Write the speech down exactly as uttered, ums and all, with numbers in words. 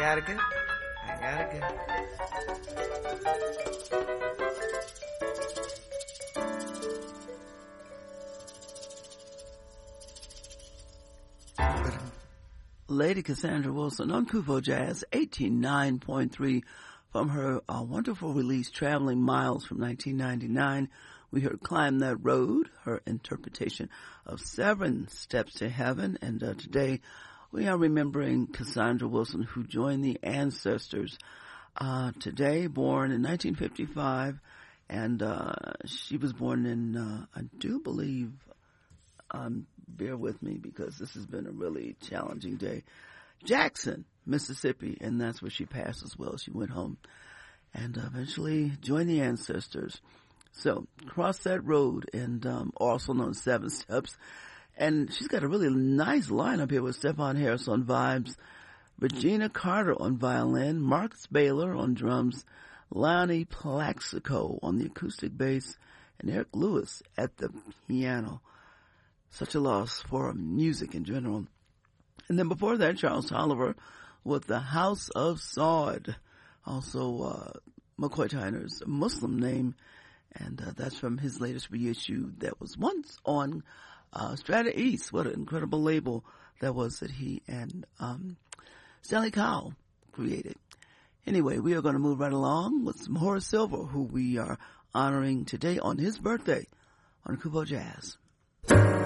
gotta go. I gotta go. Lady Cassandra Wilson on Kupo Jazz, eighty-nine point three from her uh, wonderful release, Traveling Miles from nineteen ninety-nine. We heard Climb That Road, her interpretation of Seven Steps to Heaven. And uh, today we are remembering Cassandra Wilson, who joined the Ancestors uh, today, born in nineteen fifty-five. And uh, she was born in, uh, I do believe, um, bear with me because this has been a really challenging day, Jackson, Mississippi. And that's where she passed as well. She went home and eventually joined the Ancestors. So, Cross That Road, and um, also known as Seven Steps. And she's got a really nice lineup here with Stephon Harris on vibes, Regina Carter on violin, Marcus Baylor on drums, Lonnie Plaxico on the acoustic bass, and Eric Lewis at the piano. Such a loss for music in general. And then before that, Charles Tolliver with the House of Saud. Also, uh, McCoy Tyner's Muslim name. And uh, that's from his latest reissue that was once on uh, Strata East. What an incredible label that was that he and um, Stanley Cowell created. Anyway, we are going to move right along with some Horace Silver, who we are honoring today on his birthday on Kupo Jazz.